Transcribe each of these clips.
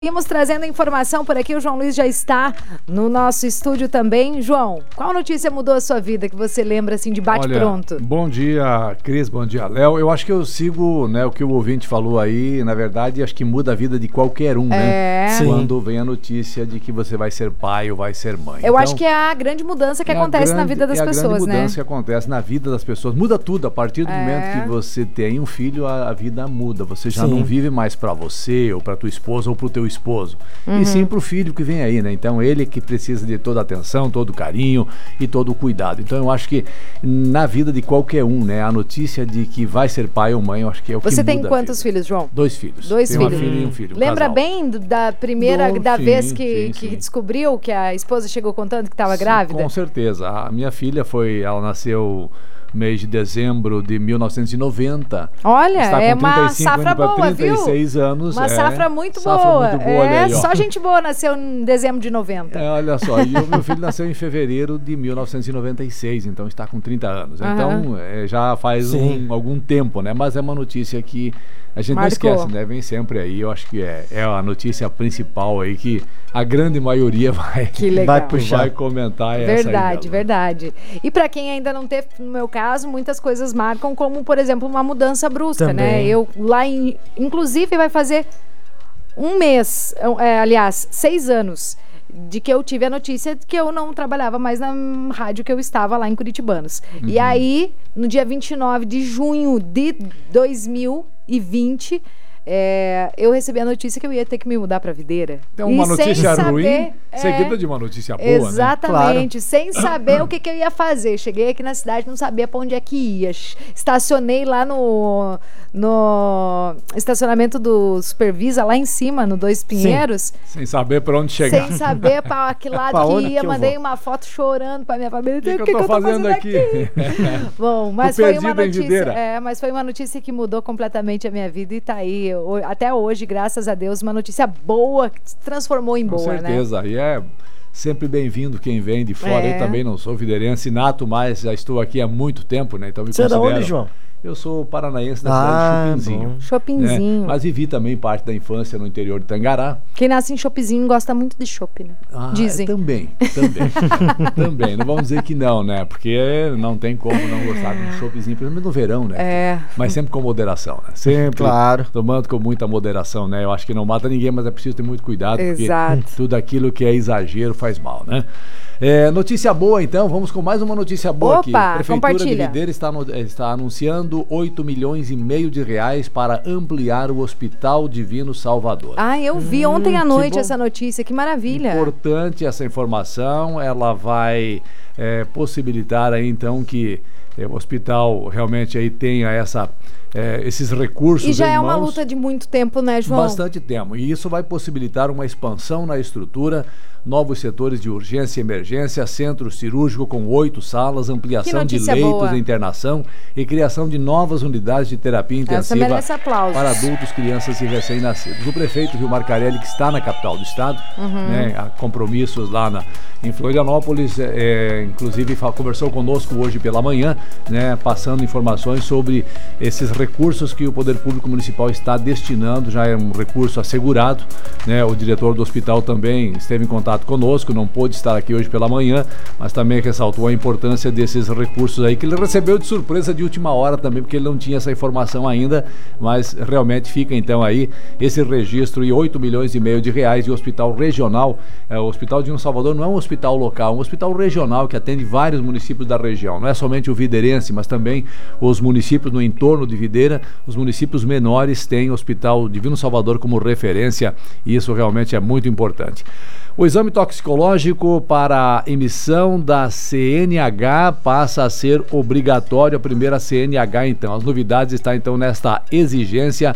Seguimos trazendo informação por aqui, o João Luiz já está no nosso estúdio também. João, qual notícia mudou a sua vida que você lembra assim de bate-pronto? Bom dia, Cris, bom dia, Léo. Eu acho que eu sigo, né, o que o ouvinte falou aí, na verdade, acho que muda a vida de qualquer um, né? Sim. Quando vem a notícia de que você vai ser pai ou vai ser mãe. Eu acho que é a grande mudança que acontece na vida das pessoas, né? É a grande mudança que acontece na vida das pessoas. Muda tudo, a partir do momento que você tem um filho, a vida muda. Você já não vive mais para você, ou para tua esposa, ou para o teu esposo. E sim para o filho que vem aí, né? Então ele que precisa de toda a atenção, todo o carinho e todo o cuidado. Então eu acho que na vida de qualquer um, né? A notícia de que vai ser pai ou mãe, eu acho que é o que muda. Você tem quantos filhos, João? 2 filhos. Dois filhos. Uma filha e um filho. Lembra bem da primeira vez que sim. descobriu que a esposa chegou contando que estava grávida? Com certeza. A minha filha ela nasceu mês de dezembro de 1990. Olha, está com é uma 35, safra boa, 36 viu? anos. Uma safra muito boa. Muito boa, olha aí, ó. Só gente boa nasceu em dezembro de 90. Olha só, e o meu filho nasceu em fevereiro de 1996, então está com 30 anos. Então, já faz algum tempo, né? Mas é uma notícia que a gente não esquece, né? Vem sempre aí. Eu acho que é a notícia principal aí que a grande maioria vai comentar. Verdade, verdade. E para quem ainda não teve, no meu caso, muitas coisas marcam, como, por exemplo, uma mudança brusca, também, né? Eu lá inclusive vai fazer um mês, aliás, 6 anos, de que eu tive a notícia de que eu não trabalhava mais na rádio que eu estava lá em Curitibanos. E aí, no dia 29 de junho de 2020, eu recebi a notícia que eu ia ter que me mudar para Videira. Então, uma notícia ruim, seguida de uma notícia boa, exatamente, né? sem saber o que eu ia fazer. Cheguei aqui na cidade, não sabia para onde é que ia. Estacionei lá no estacionamento do Supervisa, lá em cima, no Dois Pinheiros. Sem saber para onde chegar. Sem saber para que lado que ia. Mandei uma foto chorando para minha família. O que eu tô fazendo aqui? Bom, mas foi uma notícia. Mas foi uma notícia que mudou completamente a minha vida e tá aí. Até hoje, graças a Deus, uma notícia boa que se transformou em boa, né? Com certeza, e é sempre bem-vindo quem vem de fora. Eu também não sou videirense nato, mas já estou aqui há muito tempo, né? Então me considero... Você é da onde, João? Eu sou paranaense da cidade de Chopinzinho. Chopinzinho. Né? Mas vivi também parte da infância no interior de Tangará. Quem nasce em Chopinzinho gosta muito de chopp, né? Dizem. Também. Também. Não vamos dizer que não, né? Porque não tem como não gostar de um choppzinho, pelo menos no verão, né? Mas sempre com moderação, né? Sempre tomando com muita moderação, né? Eu acho que não mata ninguém, mas é preciso ter muito cuidado. Exato. Porque tudo aquilo que é exagero faz mal, né? Notícia boa, então. Vamos com mais uma notícia boa aqui. A Prefeitura de Videira está anunciando 8 milhões e meio de reais para ampliar o Hospital Divino Salvador. Eu vi ontem à noite essa notícia, que maravilha. Importante essa informação, ela vai possibilitar aí então que o hospital realmente aí tenha esses recursos. E já é uma luta de muito tempo, né, João? Bastante tempo. E isso vai possibilitar uma expansão na estrutura, novos setores de urgência e emergência, centro cirúrgico com 8 salas, ampliação de leitos de internação e criação de novas unidades de terapia intensiva para adultos, crianças e recém-nascidos. O prefeito Vilmar Carelli, que está na capital do estado, né, há compromissos lá em Florianópolis, inclusive conversou conosco hoje pela manhã, né, passando informações sobre esses recursos que o Poder Público Municipal está destinando. Já é um recurso assegurado, né? O diretor do hospital também esteve em contato conosco, não pôde estar aqui hoje pela manhã, mas também ressaltou a importância desses recursos aí, que ele recebeu de surpresa de última hora também, porque ele não tinha essa informação ainda, mas realmente fica então aí esse registro e 8 milhões e meio de reais de hospital regional. O Hospital Divino Salvador não é um hospital local, é um hospital regional que atende vários municípios da região, não é somente o videirense, mas também os municípios no entorno de Videira. Os municípios menores têm o Hospital Divino Salvador como referência e isso realmente é muito importante. O exame toxicológico para emissão da CNH passa a ser obrigatório, a primeira CNH então. As novidades estão então nesta exigência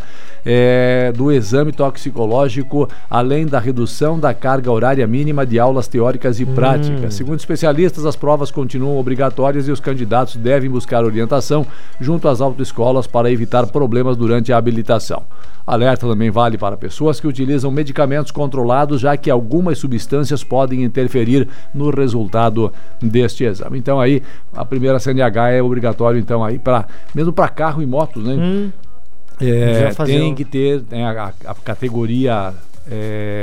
do exame toxicológico, além da redução da carga horária mínima de aulas teóricas e práticas. Segundo especialistas, as provas continuam obrigatórias e os candidatos devem buscar orientação junto às autoescolas para evitar problemas durante a habilitação. Alerta também vale para pessoas que utilizam medicamentos controlados, já que algumas substâncias podem interferir no resultado deste exame. Então aí, a primeira CNH é obrigatório, então aí, mesmo para carro e motos, né? Tem que ter a categoria